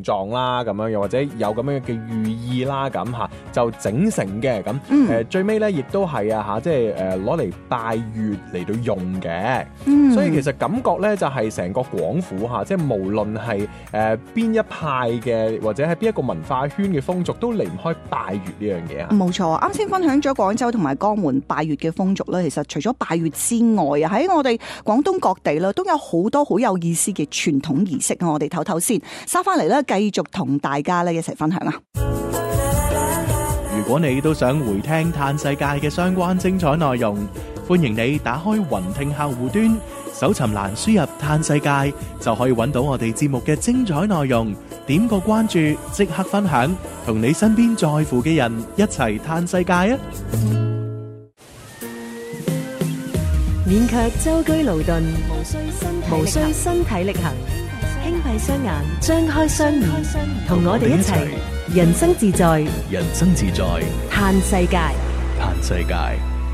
形狀啦，咁樣又或者有咁樣嘅寓意啦，咁嚇就整成嘅咁。最尾咧亦都係啊嚇，即係攞嚟拜月嚟到用嘅。所以其實感覺咧就係成個廣府嚇，即係無論係邊一派嘅或者係邊一個文化圈嘅風俗，都離唔開拜月呢樣嘢啊。 冇錯，啱先分享咗廣州同埋江門拜月嘅風俗咧，其實除咗拜月之外啊，喺我哋廣東各地咧都有好多好有意思嘅傳統儀式啊！我哋唞唞先，收翻嚟咧繼續同大家咧一齊分享啊！ 如果你都想回聽嘆世界嘅相關精彩內容，歡迎你打開雲聽客戶端，搜尋欄輸入嘆世界，就可以揾到我哋節目嘅精彩內容。點個關注，即刻分享，同你身邊在乎嘅人一齊嘆世界啊！ 免卻舟車勞頓，無需身體力行，輕閉雙眼，張開雙耳，同我哋一齊人生自在， 人生自在， 嘆世界， 嘆世界。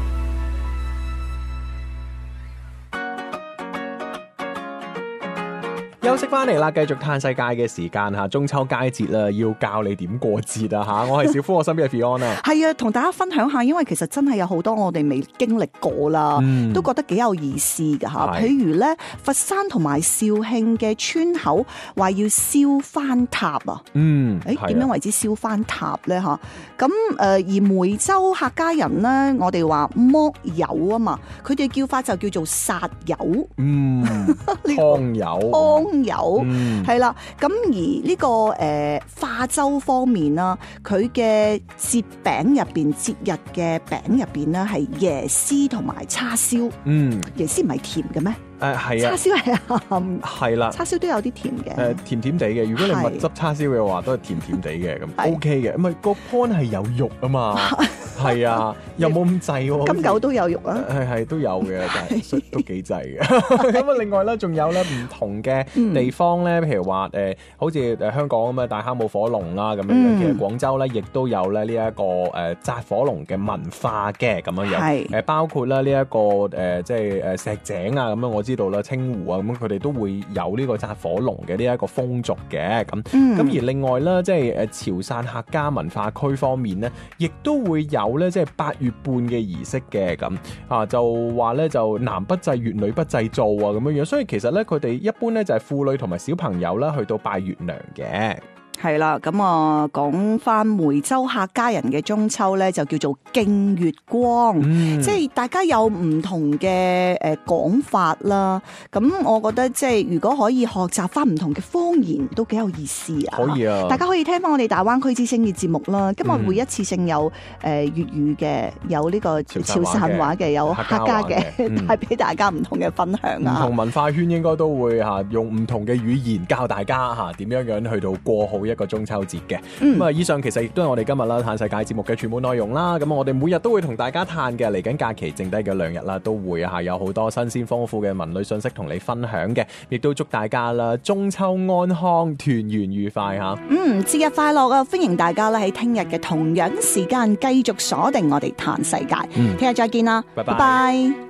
休息翻嚟啦，繼續嘆世界嘅時間嚇，中秋佳節啦，要教你點過節啊嚇！我係小夫，我身邊係 Fiona 啊。 係啊，同大家分享下，因為其實真係有好多我哋未經歷過啦，都覺得幾有意思㗎嚇。譬如咧，佛山同埋肇慶嘅村口話要燒翻塔啊。點樣為之燒翻塔咧嚇？咁而梅州客家人咧，我哋話剝柚啊嘛，佢哋叫法就叫做殺柚。 湯柚。 有係啦，咁而呢個化州方面啦，佢嘅節餅入邊，節日嘅餅入邊咧係椰絲同埋叉燒。椰絲唔係甜嘅咩？係啊，叉燒係鹹，係啦，叉燒都有啲甜嘅， 甜甜地嘅。如果你蜜汁叉燒嘅話，都係甜甜地嘅，咁 OK 嘅。唔係個 point 係有肉啊嘛，係啊，又冇咁滯喎。金狗都有肉啊， 係都有嘅，但係都幾滯嘅。咁啊，另外咧，仲有咧唔同嘅地方咧，譬如話好似香港咁啊，大坑舞火龍啦咁樣。其實廣州咧，亦都有咧呢一個紮火龍嘅文化嘅咁樣樣。包括咧呢一個即係石井啊咁樣，我知道啦，清湖啊咁，佢哋都會有呢個紮火龍嘅呢一個風俗嘅咁。咁而另外咧，即係潮汕客家文化區方面咧，亦都會有咧，即係8月半嘅儀式嘅咁啊，就話咧就男不祭月，女不祭灶啊咁樣樣。所以其實咧，佢哋一般咧就係婦女同埋小朋友啦，去到拜月娘嘅。 係啦，咁啊講翻梅州客家人嘅中秋咧，就叫做敬月光，即係大家有唔同嘅講法啦。咁我覺得即係如果可以學習翻唔同嘅方言，都幾有意思啊！可以啊，大家可以聽翻我哋大灣區之聲嘅節目啦。今日會一次性有粵語嘅，有呢個潮汕話嘅，有客家嘅，帶俾大家唔同嘅分享啊！ 唔同文化圈應該都會用唔同嘅語言教大家點樣去到過好一個中秋節嘅。咁啊，以上其實亦都係我哋今日啦嘆世界節目嘅全部內容啦。咁我哋每日都會同大家嘆嘅，嚟緊假期剩低嘅2日啦，都會有好多新鮮豐富嘅文旅信息同你分享嘅。亦都祝大家啦中秋安康，團圓愉快吓。 節日快樂啊！歡迎大家咧喺聽日嘅同樣時間繼續鎖定我哋嘆世界。聽日再見啦，拜拜。